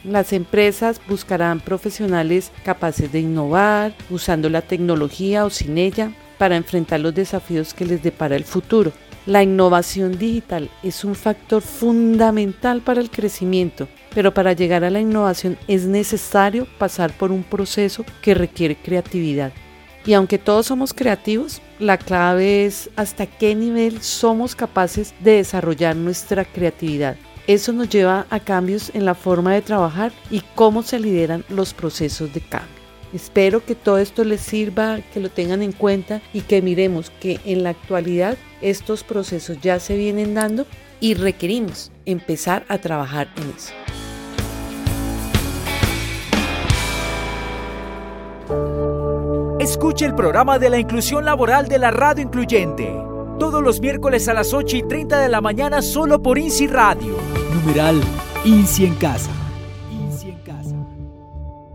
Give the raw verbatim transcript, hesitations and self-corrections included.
Las empresas buscarán profesionales capaces de innovar, usando la tecnología o sin ella, para enfrentar los desafíos que les depara el futuro. La innovación digital es un factor fundamental para el crecimiento, pero para llegar a la innovación es necesario pasar por un proceso que requiere creatividad. Y aunque todos somos creativos, la clave es hasta qué nivel somos capaces de desarrollar nuestra creatividad. Eso nos lleva a cambios en la forma de trabajar y cómo se lideran los procesos de cambio. Espero que todo esto les sirva, que lo tengan en cuenta y que miremos que en la actualidad estos procesos ya se vienen dando y requerimos empezar a trabajar en eso. Escuche el programa de la inclusión laboral de la Radio Incluyente. Todos los miércoles a las ocho y treinta de la mañana solo por INSI Radio. Numeral INSI en Casa. INSI en Casa.